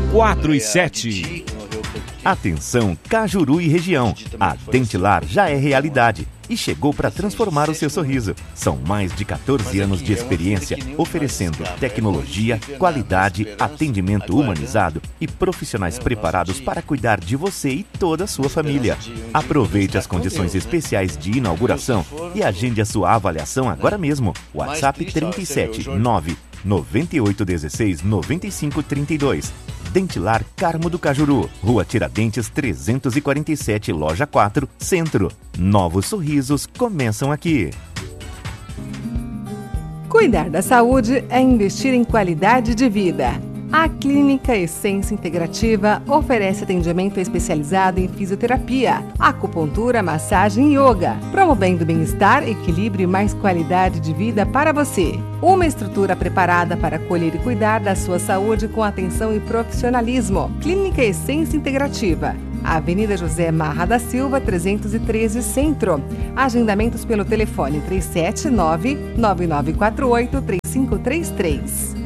4 e 7. Atenção, Cajuru e região. A Dentilar já é realidade e chegou para transformar o seu sorriso. São mais de 14 anos de experiência, oferecendo tecnologia, qualidade, atendimento humanizado e profissionais preparados para cuidar de você e toda a sua família. Aproveite as condições especiais de inauguração e agende a sua avaliação agora mesmo. WhatsApp 37 9 9816 9532. Dentilar Carmo do Cajuru, Rua Tiradentes 347, Loja 4, Centro. Novos sorrisos começam aqui. Cuidar da saúde é investir em qualidade de vida. A Clínica Essência Integrativa oferece atendimento especializado em fisioterapia, acupuntura, massagem e yoga, promovendo bem-estar, equilíbrio e mais qualidade de vida para você. Uma estrutura preparada para acolher e cuidar da sua saúde com atenção e profissionalismo. Clínica Essência Integrativa. Avenida José Marra da Silva, 313, Centro. Agendamentos pelo telefone 379-9948-3533.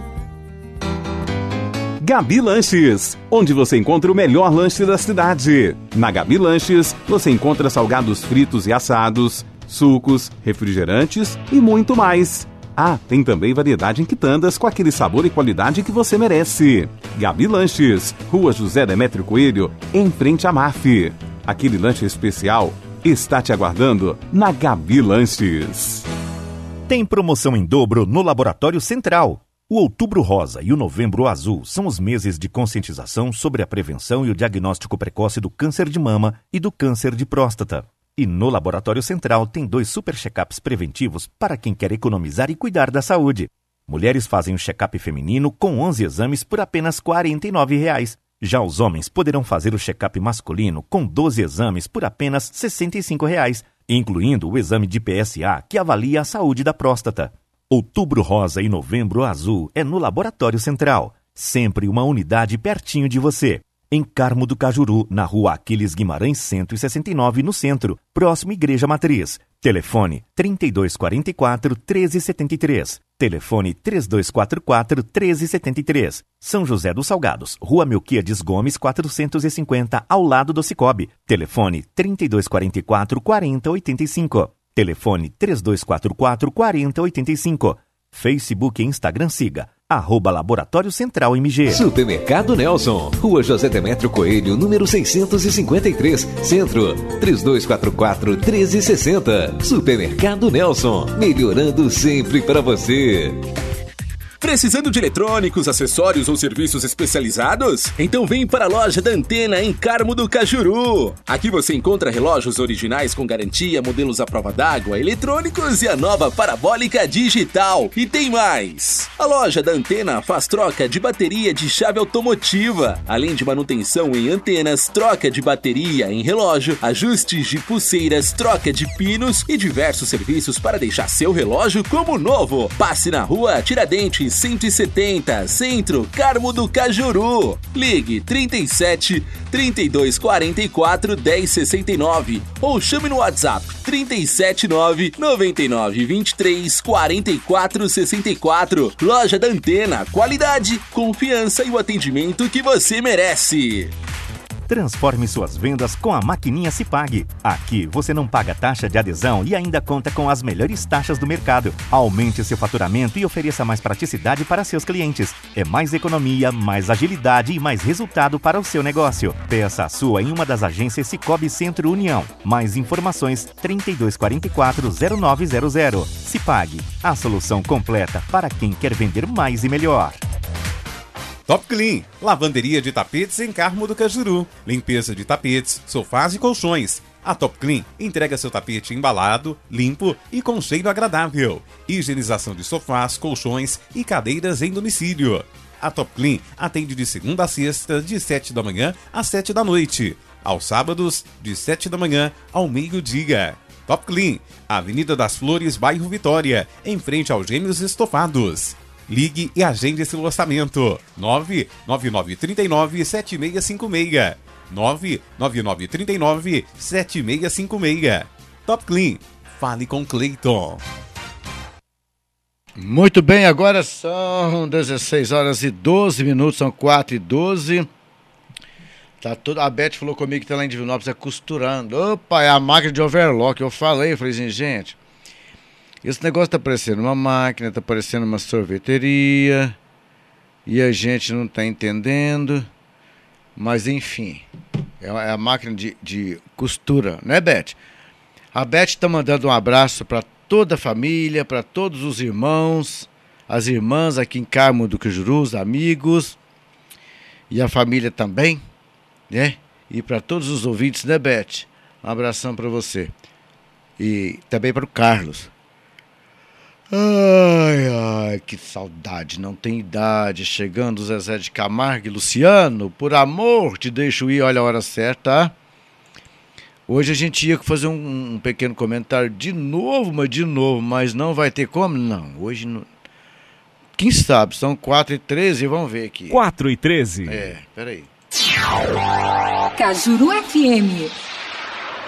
Gabi Lanches, onde você encontra o melhor lanche da cidade. Na Gabi Lanches, você encontra salgados fritos e assados, sucos, refrigerantes e muito mais. Ah, tem também variedade em quitandas com aquele sabor e qualidade que você merece. Gabi Lanches, Rua José Demétrio Coelho, em frente à MAF. Aquele lanche especial está te aguardando na Gabi Lanches. Tem promoção em dobro no Laboratório Central. O Outubro Rosa e o Novembro Azul são os meses de conscientização sobre a prevenção e o diagnóstico precoce do câncer de mama e do câncer de próstata. E no Laboratório Central tem 2 super check-ups preventivos para quem quer economizar e cuidar da saúde. Mulheres fazem o check-up feminino com 11 exames por apenas R$ 49,00. Já os homens poderão fazer o check-up masculino com 12 exames por apenas R$ 65,00, incluindo o exame de PSA que avalia a saúde da próstata. Outubro Rosa e Novembro Azul é no Laboratório Central. Sempre uma unidade pertinho de você. Em Carmo do Cajuru, na Rua Aquiles Guimarães 169, no centro, próximo Igreja Matriz. Telefone 3244-1373. Telefone 3244-1373. São José dos Salgados, Rua Melquiades Gomes 450, ao lado do Cicobi. Telefone 3244-4085. Telefone 3244-4085. Facebook e Instagram siga @Laboratório Central MG. Supermercado Nelson, Rua José Demétrio Coelho, número 653, Centro, 3244-1360. Supermercado Nelson, melhorando sempre para você. Precisando de eletrônicos, acessórios ou serviços especializados? Então vem para a loja da Antena em Carmo do Cajuru. Aqui você encontra relógios originais com garantia, modelos à prova d'água, eletrônicos e a nova parabólica digital. E tem mais! A loja da Antena faz troca de bateria de chave automotiva, além de manutenção em antenas, troca de bateria em relógio, ajustes de pulseiras, troca de pinos e diversos serviços para deixar seu relógio como novo. Passe na Rua Tiradentes 170, Centro, Carmo do Cajuru. Ligue 37 3244 1069 ou chame no WhatsApp 379 99 23 44 64. Loja da Antena, qualidade, confiança e o atendimento que você merece. Transforme suas vendas com a maquininha Cipag. Aqui você não paga taxa de adesão e ainda conta com as melhores taxas do mercado. Aumente seu faturamento e ofereça mais praticidade para seus clientes. É mais economia, mais agilidade e mais resultado para o seu negócio. Peça a sua em uma das agências Cicobi Centro União. Mais informações 3244-0900. Cipag, a solução completa para quem quer vender mais e melhor. Top Clean, lavanderia de tapetes em Carmo do Cajuru. Limpeza de tapetes, sofás e colchões. A Top Clean entrega seu tapete embalado, limpo e com cheiro agradável. Higienização de sofás, colchões e cadeiras em domicílio. A Top Clean atende de segunda a sexta, de 7 da manhã às 7 da noite. Aos sábados, de 7 da manhã ao meio-dia. Top Clean, Avenida das Flores, bairro Vitória, em frente aos Gêmeos Estofados. Ligue e agende esse orçamento. 99939-7656. 99939-7656. Top Clean. Fale com Cleiton. Muito bem, agora são 16 horas e 12 minutos, são 4h12. Tá tudo, a Beth falou comigo que tá lá em Divinópolis, costurando. Opa, é a máquina de overlock. Eu falei assim, gente, esse negócio tá parecendo uma máquina, tá parecendo uma sorveteria, e a gente não tá entendendo. Mas enfim, é a máquina de costura, né, Beth? A Beth tá mandando um abraço para toda a família, para todos os irmãos, as irmãs aqui em Carmo do Cajuru, os amigos e a família também, né? E para todos os ouvintes, né, Beth? Um abração para você. E também para o Carlos. Ai, que saudade, não tem idade. Chegando Zezé de Camargo e Luciano, por amor, te deixo ir, olha a hora certa, tá? Hoje a gente ia fazer um pequeno comentário de novo, mas não vai ter como? Não, hoje não. Quem sabe, são 4h13, vamos ver aqui. 4h13? Peraí. Cajuru FM